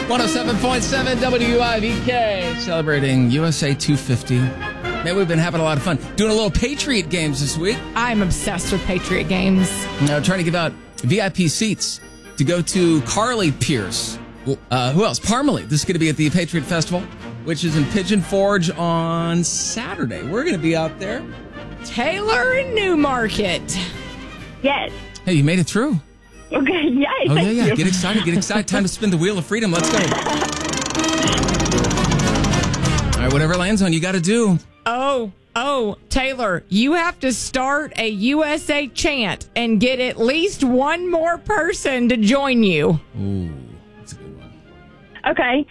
107.7 WIVK, celebrating USA 250. Man, we've been having a lot of fun. Doing a little Patriot games this week. I'm obsessed with Patriot games. Trying to give out VIP seats to go to Carly Pierce. Who else? Parmalee. This is going to be at the Patriot Festival, which is in Pigeon Forge on Saturday. We're going to be out there. Taylor in Newmarket. Yes. Hey, you made it through. Okay, yay. Oh, thank yeah. you. Get excited. Time to spin the Wheel of Freedom. Let's go. All right, whatever lands on, you got to do. Oh, Taylor, you have to start a USA chant and get at least one more person to join you. Ooh, that's a good one. Okay.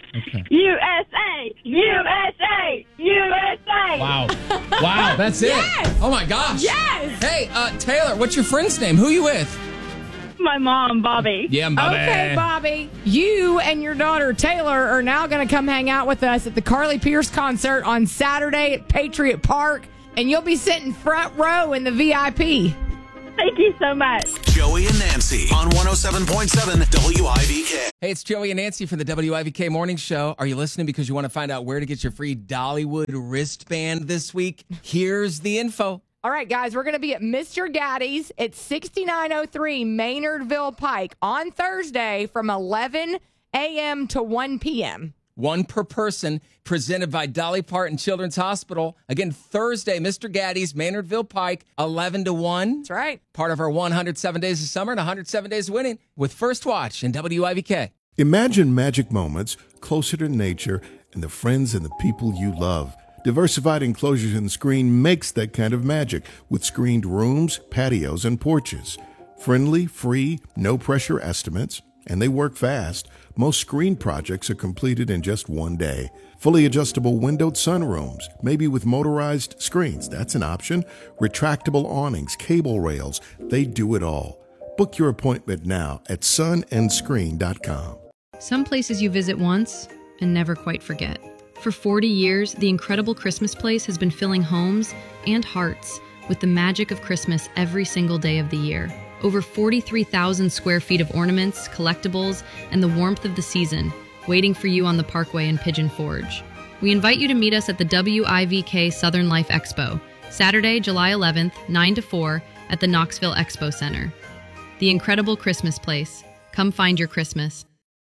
USA, USA, USA. Wow, that's it. Yes! Oh, my gosh. Yes! Hey, Taylor, what's your friend's name? Who are you with? My mom, Bobby. Yeah, Bobby. Okay, Bobby, you and your daughter Taylor are now going to come hang out with us at the Carly Pierce concert on Saturday at Patriot Park, and you'll be sitting front row in the VIP. Thank you so much. Joey and Nancy on 107.7 WIVK. Hey, it's Joey and Nancy from the WIVK Morning Show. Are you listening because you want to find out where to get your free Dollywood wristband this week? Here's the info. All right, guys, we're going to be at Mr. Gaddy's at 6903 Maynardville Pike on Thursday from 11 a.m. to 1 p.m. One per person, presented by Dolly Parton Children's Hospital. Again, Thursday, Mr. Gaddy's, Maynardville Pike, 11 to 1. That's right. Part of our 107 Days of Summer and 107 Days of Winning with First Watch and WIVK. Imagine magic moments closer to nature and the friends and the people you love. Diversified Enclosures and Screen makes that kind of magic with screened rooms, patios, and porches. Friendly, free, no-pressure estimates, and they work fast. Most screen projects are completed in just one day. Fully adjustable windowed sunrooms, maybe with motorized screens. That's an option. Retractable awnings, cable rails. They do it all. Book your appointment now at sunandscreen.com. Some places you visit once and never quite forget. For 40 years, the Incredible Christmas Place has been filling homes and hearts with the magic of Christmas every single day of the year. Over 43,000 square feet of ornaments, collectibles, and the warmth of the season, waiting for you on the Parkway in Pigeon Forge. We invite you to meet us at the WIVK Southern Life Expo, Saturday, July 11th, 9 to 4, at the Knoxville Expo Center. The Incredible Christmas Place. Come find your Christmas.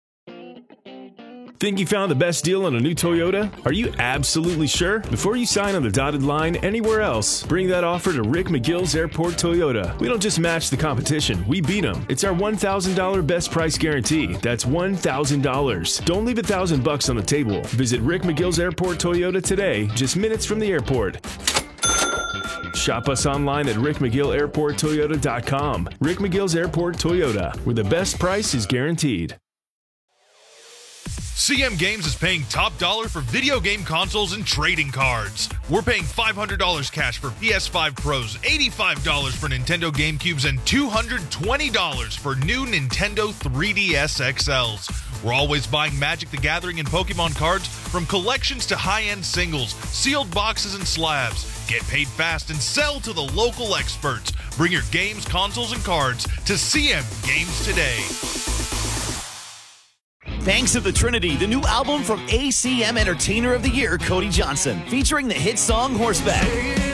Think you found the best deal on a new Toyota? Are you absolutely sure? Before you sign on the dotted line anywhere else, bring that offer to Rick McGill's Airport Toyota. We don't just match the competition, we beat them. It's our $1,000 best price guarantee. That's $1,000. Don't leave $1,000 on the table. Visit Rick McGill's Airport Toyota today, just minutes from the airport. Shop us online at rickmcgillairporttoyota.com. Rick McGill's Airport Toyota, where the best price is guaranteed. CM Games is paying top dollar for video game consoles and trading cards. We're paying $500 cash for PS5 Pros, $85 for Nintendo GameCubes, and $220 for new Nintendo 3DS XLs. We're always buying Magic the Gathering and Pokemon cards, from collections to high-end singles, sealed boxes and slabs. Get paid fast and sell to the local experts. Bring your games, consoles, and cards to CM Games today. Banks of the Trinity, the new album from ACM Entertainer of the Year, Cody Johnson, featuring the hit song Horseback.